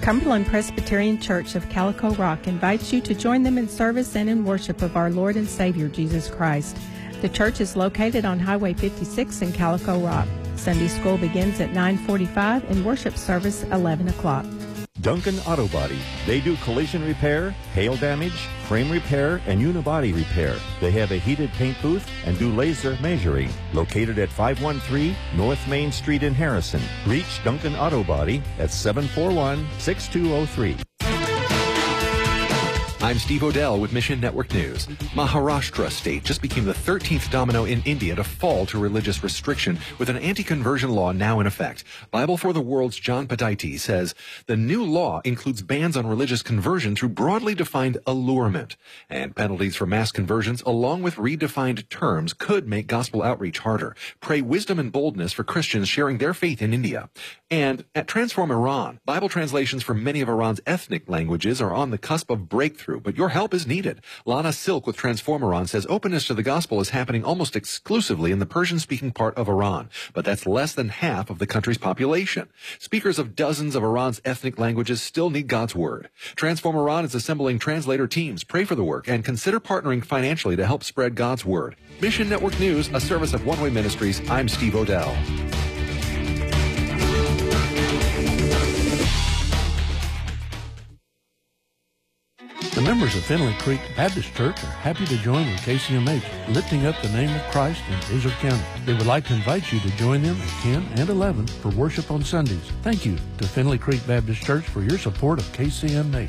Cumberland Presbyterian Church of Calico Rock invites you to join them in service and in worship of our Lord and Savior, Jesus Christ. The church is located on Highway 56 in Calico Rock. Sunday school begins at 9:45 and worship service 11 o'clock. Duncan Auto Body. They do collision repair, hail damage, frame repair, and unibody repair. They have a heated paint booth and do laser measuring. Located at 513 North Main Street in Harrison. Reach Duncan Auto Body at 741-6203. I'm Steve Odell with Mission Network News. Maharashtra state just became the 13th domino in India to fall to religious restriction with an anti-conversion law now in effect. Bible for the World's John Padaiti says the new law includes bans on religious conversion through broadly defined allurement, and penalties for mass conversions along with redefined terms could make gospel outreach harder. Pray wisdom and boldness for Christians sharing their faith in India. And at Transform Iran, Bible translations for many of Iran's ethnic languages are on the cusp of breakthrough, but your help is needed. Lana Silk with Transform Iran says openness to the gospel is happening almost exclusively in the Persian-speaking part of Iran, but that's less than half of the country's population. Speakers of dozens of Iran's ethnic languages still need God's word. Transform Iran is assembling translator teams. Pray for the work and consider partnering financially to help spread God's word. Mission Network News, a service of One Way Ministries. I'm Steve Odell. The members of Findlay Creek Baptist Church are happy to join with KCMH, lifting up the name of Christ in Hazel County. They would like to invite you to join them at 10 and 11 for worship on Sundays. Thank you to Findlay Creek Baptist Church for your support of KCMH.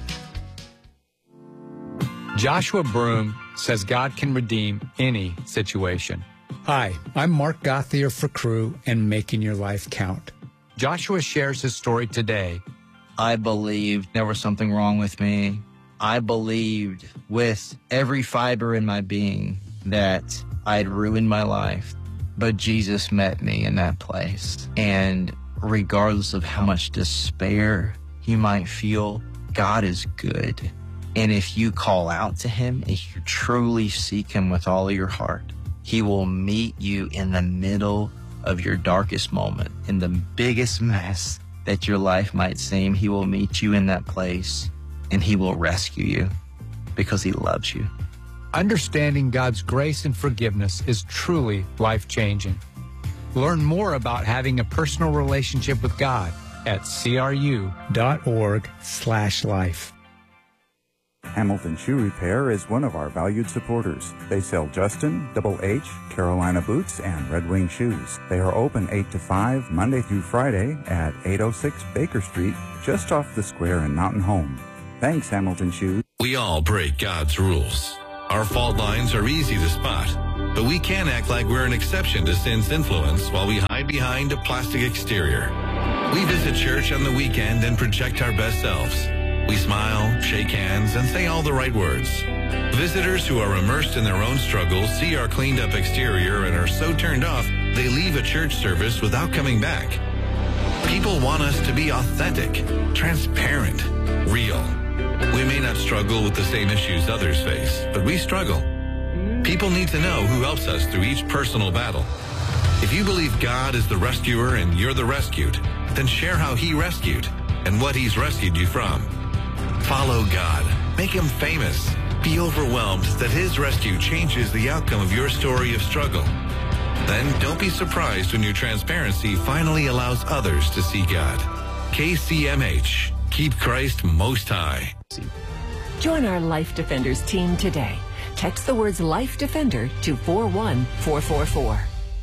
Joshua Broom says God can redeem any situation. Hi, I'm Mark Gothier for Crew and Making Your Life Count. Joshua shares his story today. I believed there was something wrong with me. I believed with every fiber in my being that I'd ruined my life, but Jesus met me in that place. And regardless of how much despair you might feel, God is good. And if you call out to him, if you truly seek him with all of your heart, he will meet you in the middle of your darkest moment, in the biggest mess that your life might seem. He will meet you in that place. And he will rescue you because he loves you. Understanding God's grace and forgiveness is truly life-changing. Learn more about having a personal relationship with God at cru.org/life. Hamilton Shoe Repair is one of our valued supporters. They sell Justin, Double H, Carolina boots, and Red Wing shoes. They are open 8 to 5, Monday through Friday at 806 Baker Street, just off the square in Mountain Home. Thanks, Hamilton Shoes. We all break God's rules. Our fault lines are easy to spot, but we can't act like we're an exception to sin's influence while we hide behind a plastic exterior. We visit church on the weekend and project our best selves. We smile, shake hands, and say all the right words. Visitors who are immersed in their own struggles see our cleaned-up exterior and are so turned off, they leave a church service without coming back. People want us to be authentic, transparent, real. We may not struggle with the same issues others face, but we struggle. People need to know who helps us through each personal battle. If you believe God is the rescuer and you're the rescued, then share how he rescued and what he's rescued you from. Follow God. Make him famous. Be overwhelmed that his rescue changes the outcome of your story of struggle. Then don't be surprised when your transparency finally allows others to see God. KCMH. Keep Christ most high. Join our Life Defenders team today. Text the words Life Defender to 41444.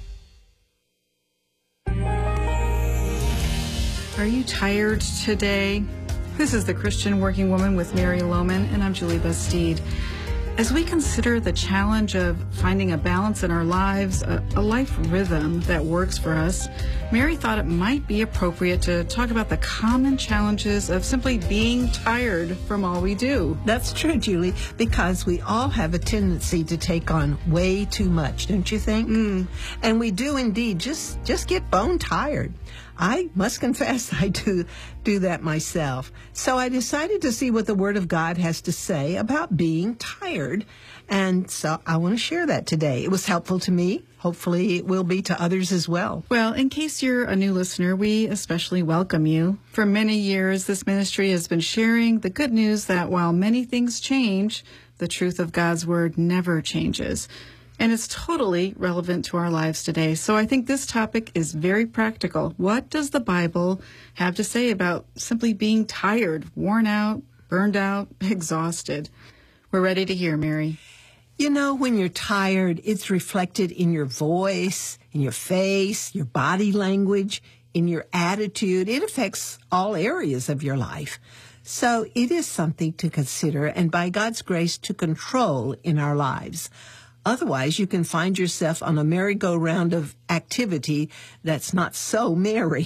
Are you tired today? This is the Christian Working Woman with Mary Lohman, and I'm Julie Bastide. As we consider the challenge of finding a balance in our lives, a life rhythm that works for us, Mary thought it might be appropriate to talk about the common challenges of simply being tired from all we do. That's true, Julie, because we all have a tendency to take on way too much, don't you think? And we do indeed just get bone tired. I must confess I do that myself. So I decided to see what the Word of God has to say about being tired. And so I want to share that today. It was helpful to me. hopefully it will be to others as well. Well, in case you're a new listener, we especially welcome you. For many years, this ministry has been sharing the good news that while many things change, the truth of God's Word never changes. And it's totally relevant to our lives today. So I think this topic is very practical. What does the Bible have to say about simply being tired, worn out, burned out, exhausted? We're ready to hear, Mary. You know, when you're tired, it's reflected in your voice, in your face, your body language, in your attitude. It affects all areas of your life. So it is something to consider and by God's grace to control in our lives. Otherwise, you can find yourself on a merry-go-round of activity that's not so merry.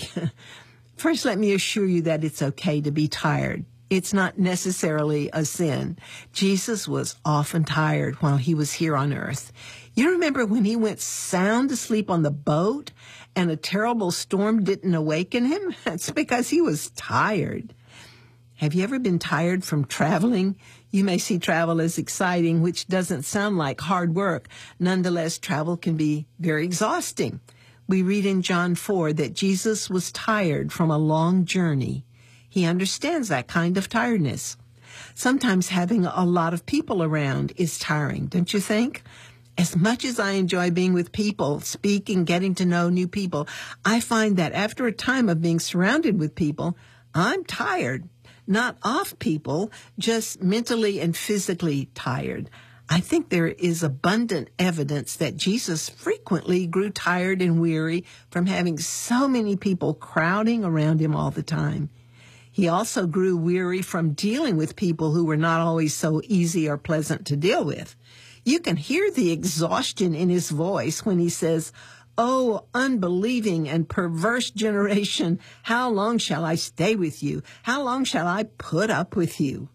First, let me assure you that it's okay to be tired. It's not necessarily a sin. Jesus was often tired while he was here on earth. You remember when he went sound asleep on the boat and a terrible storm didn't awaken him? That's because he was tired. Have you ever been tired from traveling? You may see travel as exciting, which doesn't sound like hard work. Nonetheless, travel can be very exhausting. We read in John 4 that Jesus was tired from a long journey. He understands that kind of tiredness. Sometimes having a lot of people around is tiring, don't you think? As much as I enjoy being with people, speaking, getting to know new people, I find that after a time of being surrounded with people, I'm tired. Not of people, just mentally and physically tired. I think there is abundant evidence that Jesus frequently grew tired and weary from having so many people crowding around him all the time. He also grew weary from dealing with people who were not always so easy or pleasant to deal with. You can hear the exhaustion in his voice when he says, "Oh, unbelieving and perverse generation, how long shall I stay with you? How long shall I put up with you?"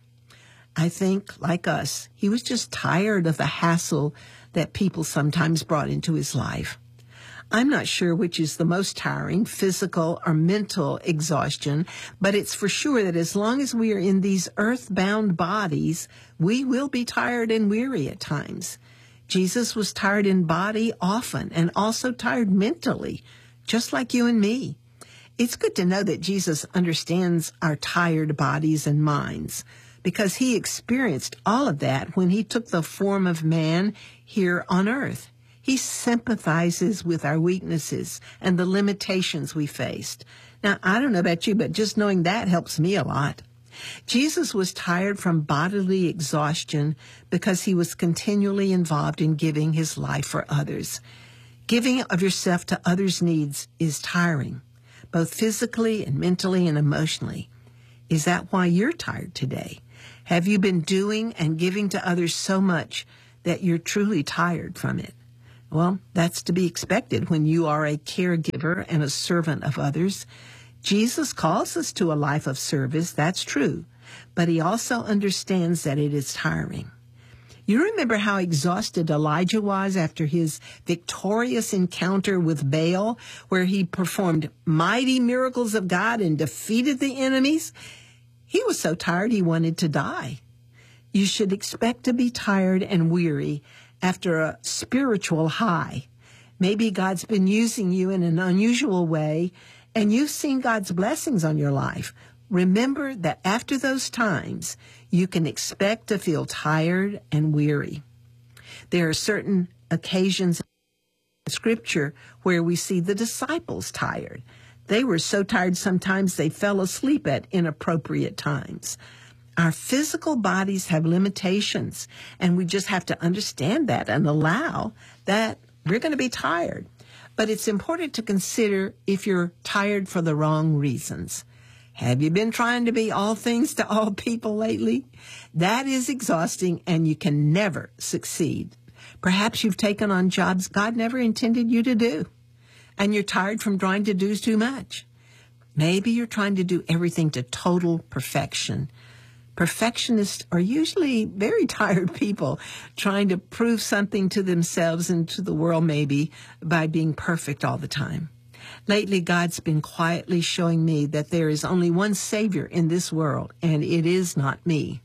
I think, like us, he was just tired of the hassle that people sometimes brought into his life. I'm not sure which is the most tiring, physical or mental exhaustion, but it's for sure that as long as we are in these earthbound bodies, we will be tired and weary at times. Jesus was tired in body often and also tired mentally, just like you and me. It's good to know that Jesus understands our tired bodies and minds because he experienced all of that when he took the form of man here on earth. He sympathizes with our weaknesses and the limitations we faced. Now, I don't know about you, but just knowing that helps me a lot. Jesus was tired from bodily exhaustion because he was continually involved in giving his life for others. Giving of yourself to others' needs is tiring, both physically and mentally and emotionally. Is that why you're tired today? Have you been doing and giving to others so much that you're truly tired from it? Well, that's to be expected when you are a caregiver and a servant of others. Jesus calls us to a life of service, that's true, but he also understands that it is tiring. You remember how exhausted Elijah was after his victorious encounter with Baal, where he performed mighty miracles of God and defeated the enemies? He was so tired he wanted to die. You should expect to be tired and weary after a spiritual high. Maybe God's been using you in an unusual way, and you've seen God's blessings on your life. Remember that after those times, you can expect to feel tired and weary. There are certain occasions in Scripture where we see the disciples tired. They were so tired sometimes they fell asleep at inappropriate times. Our physical bodies have limitations, and we just have to understand that and allow that we're going to be tired. But it's important to consider if you're tired for the wrong reasons. Have you been trying to be all things to all people lately? That is exhausting, and you can never succeed. Perhaps you've taken on jobs God never intended you to do, and you're tired from trying to do too much. Maybe you're trying to do everything to total perfection. Perfectionists are usually very tired people trying to prove something to themselves and to the world maybe by being perfect all the time. Lately, God's been quietly showing me that there is only one Savior in this world, and it is not me.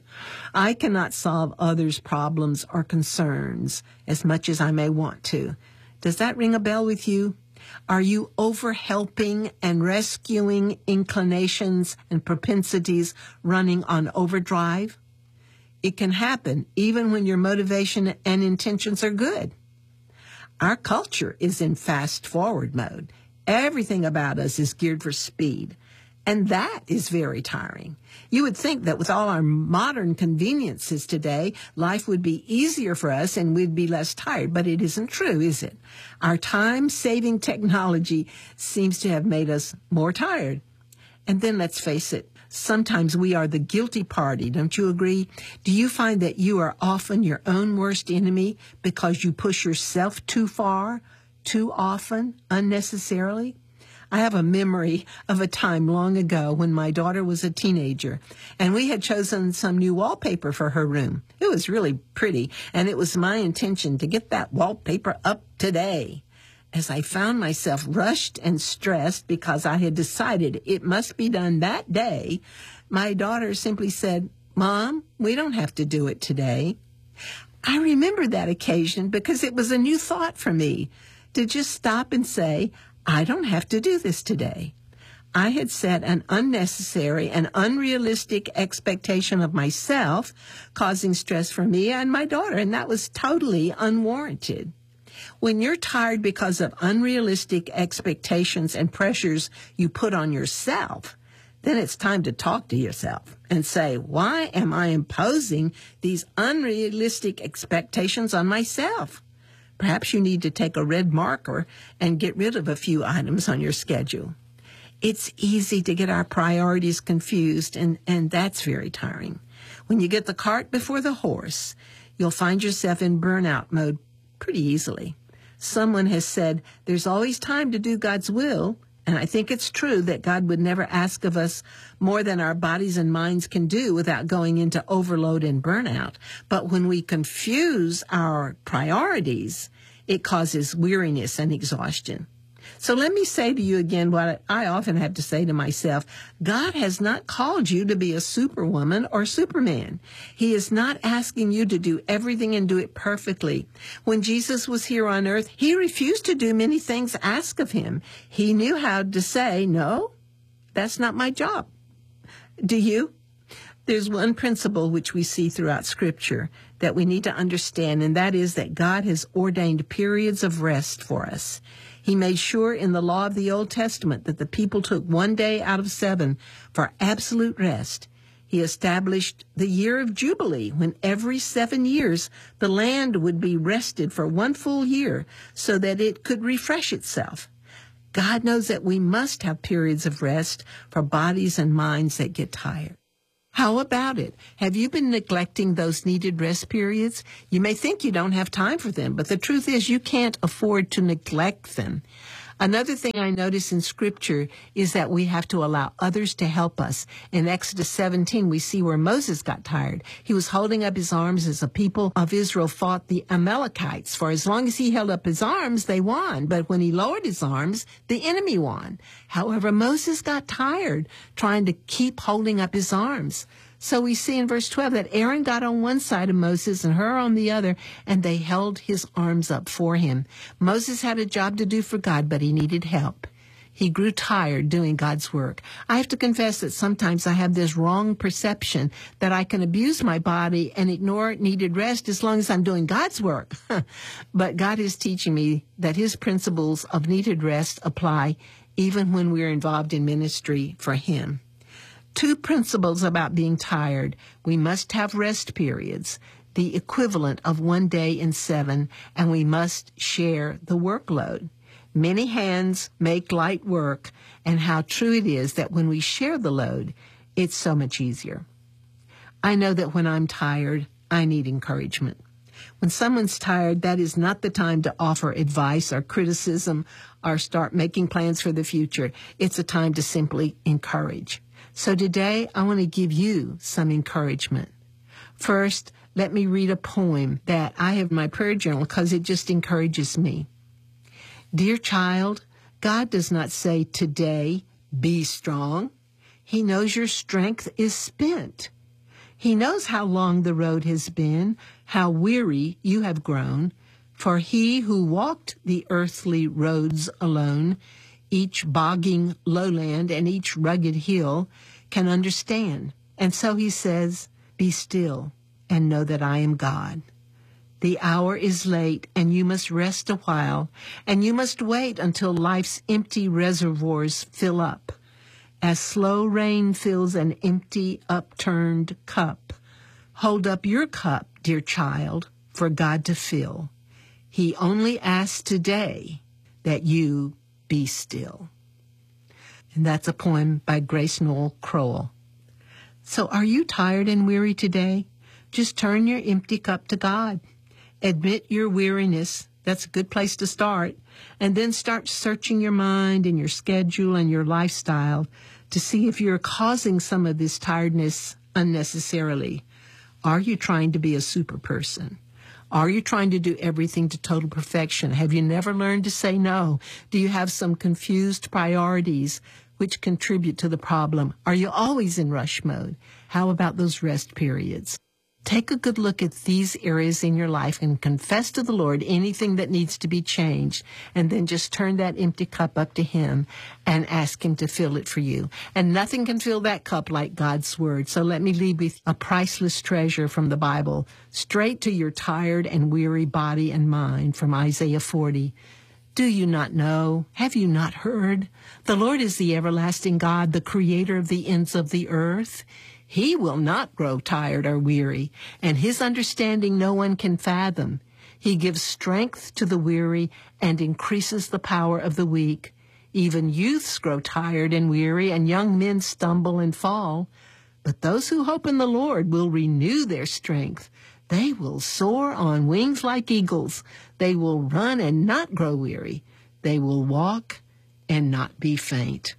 I cannot solve others' problems or concerns as much as I may want to. Does that ring a bell with you? Are you overhelping and rescuing inclinations and propensities running on overdrive? It can happen even when your motivation and intentions are good. Our culture is in fast-forward mode. Everything about us is geared for speed, and that is very tiring. You would think that with all our modern conveniences today, life would be easier for us and we'd be less tired, but it isn't true, is it? Our time-saving technology seems to have made us more tired. And then let's face it, sometimes we are the guilty party, don't you agree? Do you find that you are often your own worst enemy because you push yourself too far, too often, unnecessarily? I have a memory of a time long ago when my daughter was a teenager, and we had chosen some new wallpaper for her room. It was really pretty, and it was my intention to get that wallpaper up today. As I found myself rushed and stressed because I had decided it must be done that day, my daughter simply said, "Mom, we don't have to do it today." I remember that occasion because it was a new thought for me to just stop and say, I don't have to do this today. I had set an unnecessary and unrealistic expectation of myself, causing stress for me and my daughter, and that was totally unwarranted. When you're tired because of unrealistic expectations and pressures you put on yourself, then it's time to talk to yourself and say, why am I imposing these unrealistic expectations on myself? Perhaps you need to take a red marker and get rid of a few items on your schedule. It's easy to get our priorities confused, and that's very tiring. When you get the cart before the horse, you'll find yourself in burnout mode pretty easily. Someone has said there's always time to do God's will, and I think it's true that God would never ask of us more than our bodies and minds can do without going into overload and burnout. But when we confuse our priorities, it causes weariness and exhaustion. So let me say to you again what I often have to say to myself. God has not called you to be a superwoman or superman. He is not asking you to do everything and do it perfectly. When Jesus was here on earth, he refused to do many things asked of him. He knew how to say, no, that's not my job. Do you? There's one principle which we see throughout Scripture that we need to understand, and that is that God has ordained periods of rest for us. He made sure in the law of the Old Testament that the people took 1 day out of 7 for absolute rest. He established the year of Jubilee, when every 7 years the land would be rested for 1 full year so that it could refresh itself. God knows that we must have periods of rest for bodies and minds that get tired. How about it? Have you been neglecting those needed rest periods? You may think you don't have time for them, but the truth is you can't afford to neglect them. Another thing I notice in Scripture is that we have to allow others to help us. In Exodus 17, we see where Moses got tired. He was holding up his arms as the people of Israel fought the Amalekites. For as long as he held up his arms, they won. But when he lowered his arms, the enemy won. However, Moses got tired trying to keep holding up his arms. So we see in verse 12 that Aaron got on one side of Moses and Hur on the other, and they held his arms up for him. Moses had a job to do for God, but he needed help. He grew tired doing God's work. I have to confess that sometimes I have this wrong perception that I can abuse my body and ignore needed rest as long as I'm doing God's work. But God is teaching me that his principles of needed rest apply even when we're involved in ministry for him. 2 principles about being tired. We must have rest periods, the equivalent of 1 day in 7, and we must share the workload. Many hands make light work, and how true it is that when we share the load, it's so much easier. I know that when I'm tired, I need encouragement. When someone's tired, that is not the time to offer advice or criticism or start making plans for the future. It's a time to simply encourage. So today, I want to give you some encouragement. First, let me read a poem that I have in my prayer journal because it just encourages me. Dear child, God does not say today, be strong. He knows your strength is spent. He knows how long the road has been, how weary you have grown. For he who walked the earthly roads alone, each bogging lowland and each rugged hill, can understand. And so he says, be still and know that I am God. The hour is late, and you must rest a while, and you must wait until life's empty reservoirs fill up. As slow rain fills an empty, upturned cup, hold up your cup, dear child, for God to fill. He only asks today that you be still. And that's a poem by Grace Noel Crowell. So are you tired and weary today? Just turn your empty cup to God. Admit your weariness. That's a good place to start. And then start searching your mind and your schedule and your lifestyle to see if you're causing some of this tiredness unnecessarily. Are you trying to be a super person? Are you trying to do everything to total perfection? Have you never learned to say no? Do you have some confused priorities which contribute to the problem? Are you always in rush mode? How about those rest periods? Take a good look at these areas in your life and confess to the Lord anything that needs to be changed, and then just turn that empty cup up to Him and ask Him to fill it for you. And nothing can fill that cup like God's Word. So let me leave with a priceless treasure from the Bible, straight to your tired and weary body and mind, from Isaiah 40. Do you not know? Have you not heard? The Lord is the everlasting God, the creator of the ends of the earth. He will not grow tired or weary, and His understanding no one can fathom. He gives strength to the weary and increases the power of the weak. Even youths grow tired and weary, and young men stumble and fall. But those who hope in the Lord will renew their strength. They will soar on wings like eagles. They will run and not grow weary. They will walk and not be faint.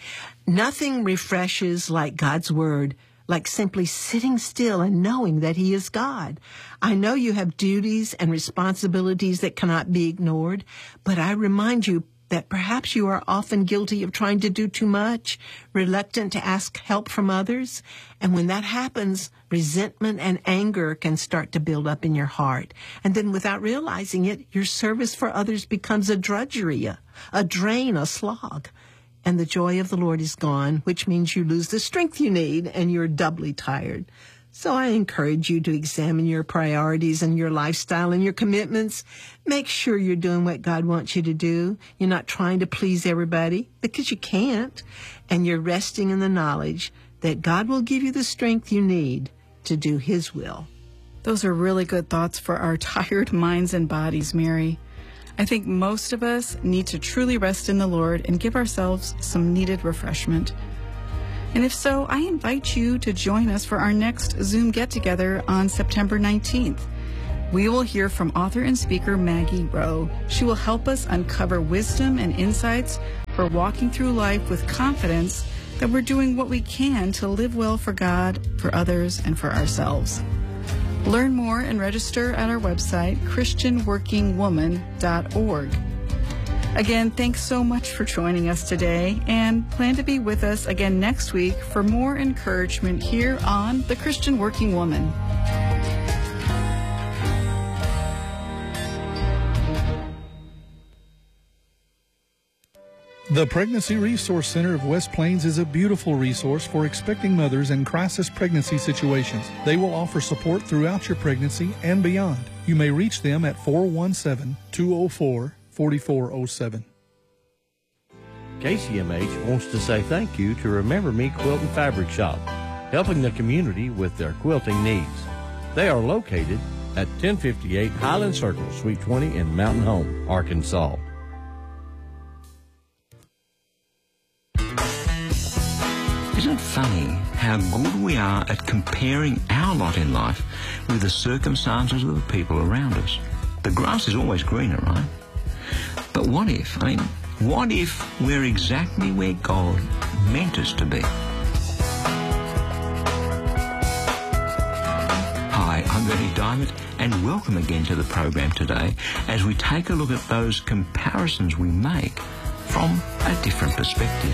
Nothing refreshes like God's Word, like simply sitting still and knowing that He is God. I know you have duties and responsibilities that cannot be ignored, but I remind you that perhaps you are often guilty of trying to do too much, reluctant to ask help from others. And when that happens, resentment and anger can start to build up in your heart. And then without realizing it, your service for others becomes a drudgery, a drain, a slog. And the joy of the Lord is gone, which means you lose the strength you need and you're doubly tired. So I encourage you to examine your priorities and your lifestyle and your commitments. Make sure you're doing what God wants you to do. You're not trying to please everybody, because you can't. And you're resting in the knowledge that God will give you the strength you need to do His will. Those are really good thoughts for our tired minds and bodies, Mary. I think most of us need to truly rest in the Lord and give ourselves some needed refreshment. And if so, I invite you to join us for our next Zoom get-together on September 19th. We will hear from author and speaker Maggie Rowe. She will help us uncover wisdom and insights for walking through life with confidence that we're doing what we can to live well for God, for others, and for ourselves. Learn more and register at our website, christianworkingwoman.org. Again, thanks so much for joining us today, and plan to be with us again next week for more encouragement here on The Christian Working Woman. The Pregnancy Resource Center of West Plains is a beautiful resource for expecting mothers in crisis pregnancy situations. They will offer support throughout your pregnancy and beyond. You may reach them at 417-204-4407. KCMH wants to say thank you to Remember Me Quilt and Fabric Shop, helping the community with their quilting needs. They are located at 1058 Highland Circle, Suite 20 in Mountain Home, Arkansas. Isn't it funny how good we are at comparing our lot in life with the circumstances of the people around us? The grass is always greener, right? But what if we're exactly where God meant us to be? Hi, I'm Bernie Diamond, and welcome again to the program today as we take a look at those comparisons we make from a different perspective.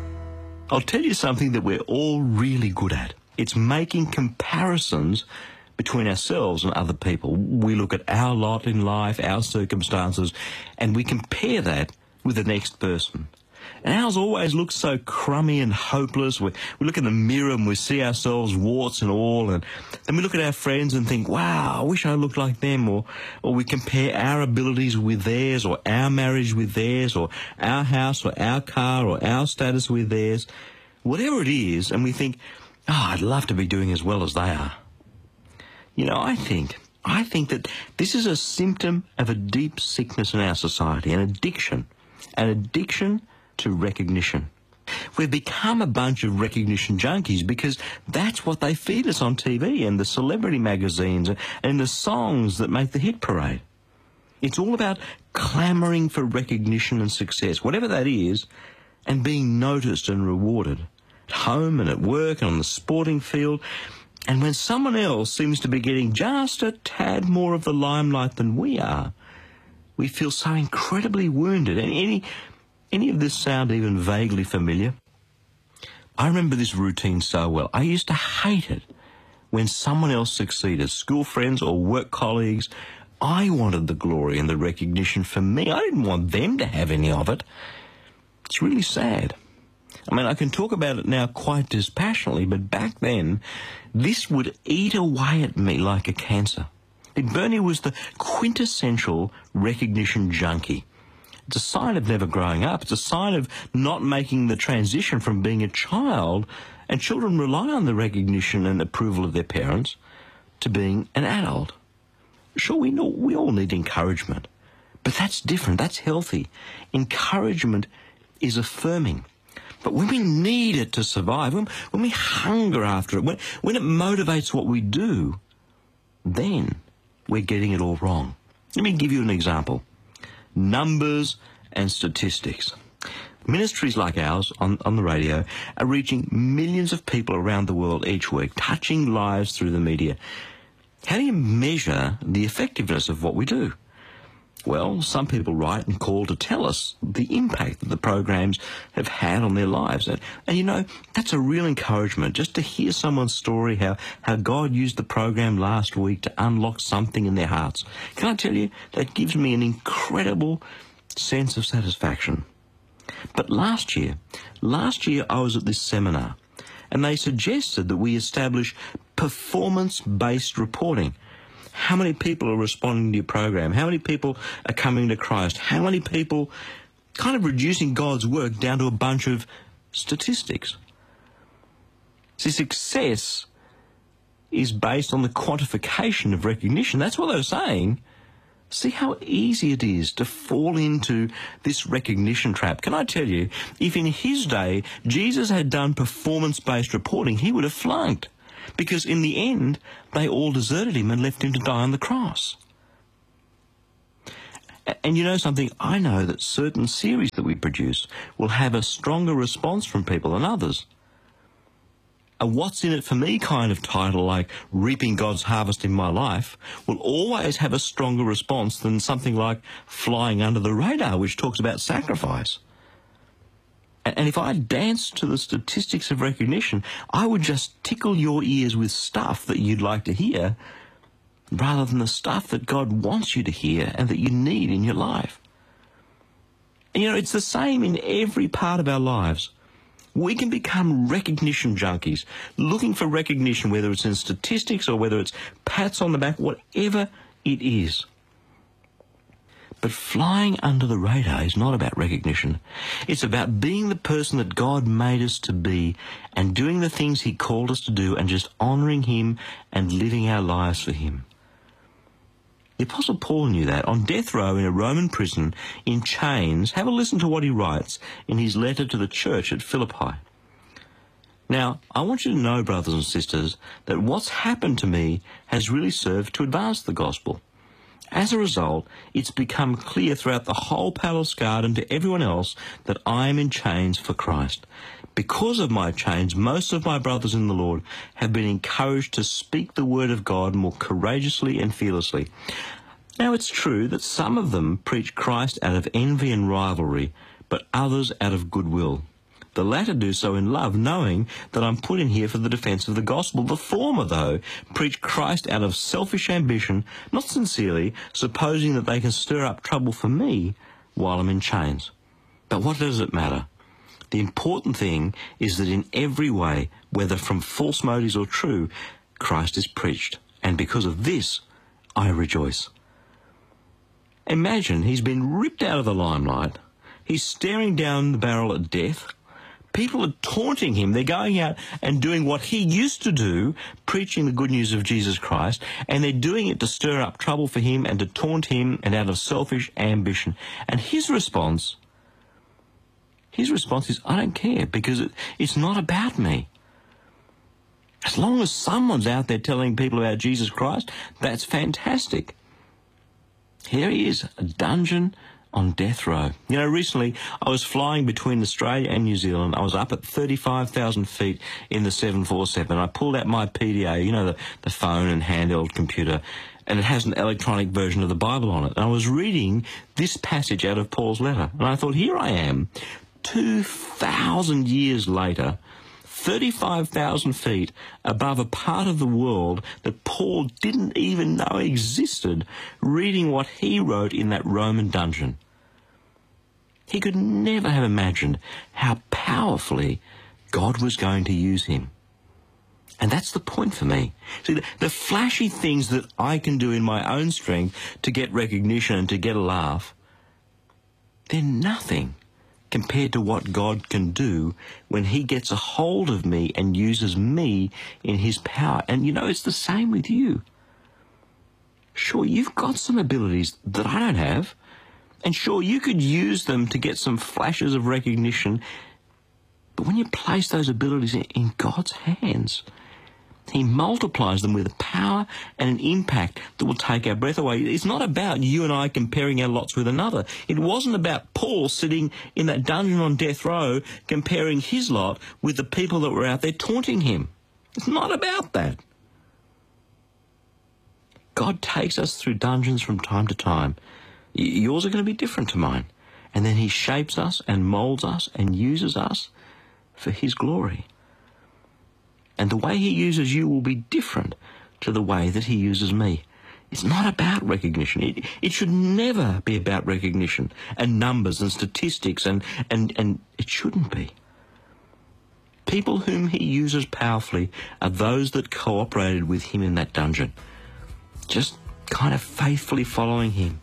I'll tell you something that we're all really good at. It's making comparisons between ourselves and other people. We look at our lot in life, our circumstances, and we compare that with the next person. And ours always looks so crummy and hopeless. We look in the mirror and we see ourselves warts and all, and then we look at our friends and think, wow, I wish I looked like them, or we compare our abilities with theirs, or our marriage with theirs, or our house or our car or our status with theirs, whatever it is, and we think, oh, I'd love to be doing as well as they are. You know, I think that this is a symptom of a deep sickness in our society, an addiction to recognition. We've become a bunch of recognition junkies because that's what they feed us on TV and the celebrity magazines and the songs that make the hit parade. It's all about clamouring for recognition and success, whatever that is, and being noticed and rewarded at home and at work and on the sporting field. And when someone else seems to be getting just a tad more of the limelight than we are, we feel so incredibly wounded. And any of this sound even vaguely familiar? I remember this routine so well. I used to hate it when someone else succeeded, school friends or work colleagues. I wanted the glory and the recognition for me. I didn't want them to have any of it. It's really sad. I mean, I can talk about it now quite dispassionately, but back then, this would eat away at me like a cancer. Bernie was the quintessential recognition junkie. It's a sign of never growing up. It's a sign of not making the transition from being a child, and children rely on the recognition and approval of their parents, to being an adult. Sure, we all need encouragement, but that's different. That's healthy. Encouragement is affirming. But when we need it to survive, when we hunger after it, when it motivates what we do, then we're getting it all wrong. Let me give you an example. Numbers and statistics. Ministries like ours on the radio are reaching millions of people around the world each week, touching lives through the media. How do you measure the effectiveness of what we do? Well, some people write and call to tell us the impact that the programs have had on their lives. And you know, that's a real encouragement, just to hear someone's story, how God used the program last week to unlock something in their hearts. Can I tell you, that gives me an incredible sense of satisfaction. But last year I was at this seminar, and they suggested that we establish performance-based reporting. How many people are responding to your program? How many people are coming to Christ? How many people kind of reducing God's work down to a bunch of statistics? See, success is based on the quantification of recognition. That's what they were saying. See how easy it is to fall into this recognition trap. Can I tell you, if in his day Jesus had done performance-based reporting, he would have flunked. Because in the end, they all deserted him and left him to die on the cross. And you know something? I know that certain series that we produce will have a stronger response from people than others. A what's in it for me kind of title, like Reaping God's Harvest in My Life, will always have a stronger response than something like Flying Under the Radar, which talks about sacrifice. And if I danced to the statistics of recognition, I would just tickle your ears with stuff that you'd like to hear, rather than the stuff that God wants you to hear and that you need in your life. And you know, it's the same in every part of our lives. We can become recognition junkies, looking for recognition, whether it's in statistics or whether it's pats on the back, whatever it is. But flying under the radar is not about recognition. It's about being the person that God made us to be and doing the things he called us to do and just honouring him and living our lives for him. The Apostle Paul knew that. On death row in a Roman prison, in chains, have a listen to what he writes in his letter to the church at Philippi. Now, I want you to know, brothers and sisters, that what's happened to me has really served to advance the gospel. As a result, it's become clear throughout the whole palace guard and to everyone else that I am in chains for Christ. Because of my chains, most of my brothers in the Lord have been encouraged to speak the word of God more courageously and fearlessly. Now, it's true that some of them preach Christ out of envy and rivalry, but others out of goodwill. The latter do so in love, knowing that I'm put in here for the defence of the gospel. The former, though, preach Christ out of selfish ambition, not sincerely, supposing that they can stir up trouble for me while I'm in chains. But what does it matter? The important thing is that in every way, whether from false motives or true, Christ is preached. And because of this, I rejoice. Imagine he's been ripped out of the limelight. He's staring down the barrel at death. People are taunting him. They're going out and doing what he used to do, preaching the good news of Jesus Christ, and they're doing it to stir up trouble for him and to taunt him and out of selfish ambition. And his response is, I don't care, because it's not about me. As long as someone's out there telling people about Jesus Christ, that's fantastic. Here he is, a dungeon on death row. You know, recently I was flying between Australia and New Zealand. I was up at 35,000 feet in the 747. I pulled out my PDA, you know, the phone and handheld computer, and it has an electronic version of the Bible on it. And I was reading this passage out of Paul's letter. And I thought, here I am, 2,000 years later, 35,000 feet above a part of the world that Paul didn't even know existed, reading what he wrote in that Roman dungeon. He could never have imagined how powerfully God was going to use him. And that's the point for me. See, the flashy things that I can do in my own strength to get recognition and to get a laugh, they're nothing compared to what God can do when he gets a hold of me and uses me in his power. And you know, it's the same with you. Sure, you've got some abilities that I don't have, and sure, you could use them to get some flashes of recognition, but when you place those abilities in God's hands, he multiplies them with a power and an impact that will take our breath away. It's not about you and I comparing our lots with another. It wasn't about Paul sitting in that dungeon on death row comparing his lot with the people that were out there taunting him. It's not about that. God takes us through dungeons from time to time. Yours are going to be different to mine. And then he shapes us and molds us and uses us for his glory. And the way he uses you will be different to the way that he uses me. It's not about recognition. It should never be about recognition and numbers and statistics, and it shouldn't be. People whom he uses powerfully are those that cooperated with him in that dungeon, just kind of faithfully following him,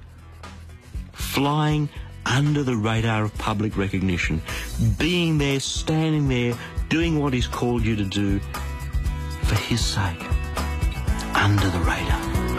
flying under the radar of public recognition, being there, standing there, doing what he's called you to do for his sake, under the radar.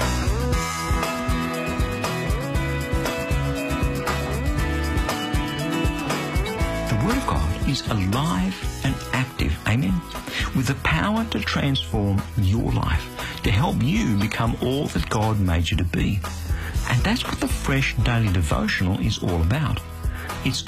The Word of God is alive and active, amen, with the power to transform your life, to help you become all that God made you to be. And that's what the Fresh Daily Devotional is all about. It's